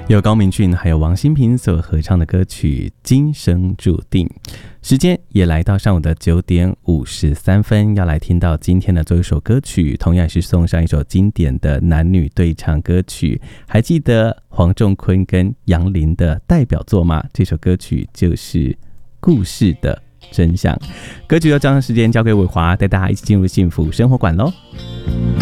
由高明俊还有王心平所合唱的歌曲《今生注定》。时间也来到上午的9点53分，要来听到今天的最后一首歌曲，同样是送上一首经典的男女对唱歌曲。还记得黄仲坤跟杨林的代表作吗？这首歌曲就是《故事的真相》。歌曲要将时间交给伟华，带大家一起进入幸福生活馆咯。